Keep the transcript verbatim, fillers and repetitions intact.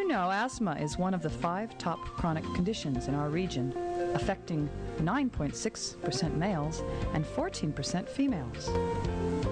know, asthma is one of the five top chronic conditions in our region, affecting nine point six percent males and fourteen percent females.